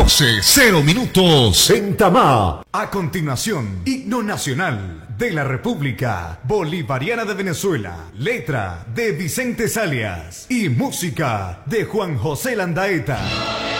12:00 en Tamá. A continuación, himno nacional de la República Bolivariana de Venezuela. Letra de Vicente Salias y música de Juan José Landaeta.